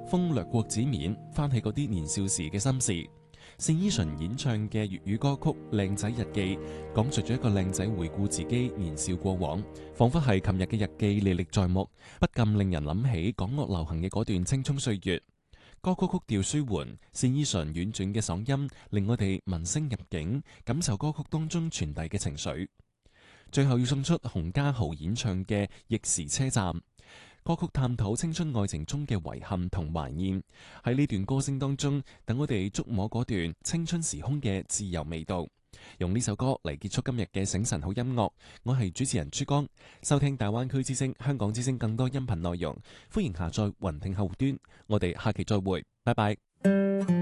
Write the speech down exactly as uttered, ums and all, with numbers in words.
風掠過紙面，翻起嗰啲年少時嘅心事。單依純演唱嘅粵語歌曲《靚仔日記》，講述咗一個靚仔回顧自己年少過往，仿佛係琴日嘅日記歷歷在目，不禁令人諗起港樂流行嘅嗰段青蔥歲月。歌曲曲調舒緩，單依純婉轉嘅嗓音令我哋聞聲入境，感受歌曲當中傳遞嘅情緒。最後要送出洪家豪演唱嘅《逆時車站》。歌曲探討青春愛情中嘅遺憾同懷念，喺呢段歌聲當中，等我哋觸摸嗰段青春時空嘅自由味道。用呢首歌嚟結束今日嘅醒神好音樂，我係主持人珠江。收聽大灣區之聲、香港之聲更多音頻內容，歡迎下載雲聽客戶端。我哋下期再會，拜拜。